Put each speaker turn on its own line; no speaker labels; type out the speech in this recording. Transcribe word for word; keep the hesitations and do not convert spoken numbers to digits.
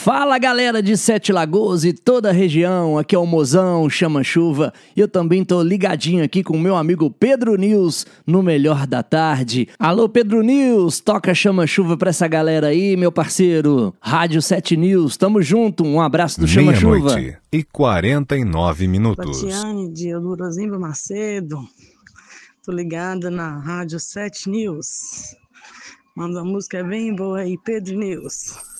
Fala galera de Sete Lagoas e toda a região, aqui é o Mozão Chama Chuva e eu também tô ligadinho aqui com o meu amigo Pedro News no Melhor da Tarde. Alô Pedro News, toca Chama Chuva pra essa galera aí, meu parceiro. Rádio Sete News, tamo junto, um abraço do Chama Chuva.
Meia-noite e quarenta e nove minutos.
Tatiane de Eudorozimba Macedo, tô ligada na Rádio Sete News. Manda uma música bem boa aí, Pedro News.